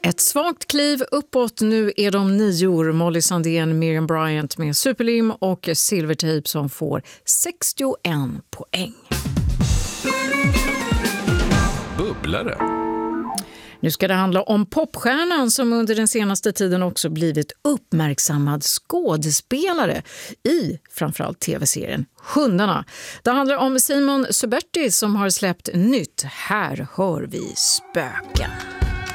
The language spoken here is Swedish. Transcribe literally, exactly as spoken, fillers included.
Ett svagt kliv uppåt. Nu är de nior. Molly Sandén, Miriam Bryant med Superlim och Silvertape som får sextioen poäng. Bubblare. Nu ska det handla om popstjärnan som under den senaste tiden också blivit uppmärksammad skådespelare i framförallt tv-serien Hundarna. Det handlar om Simon Suberti som har släppt nytt. Här hör vi spöken.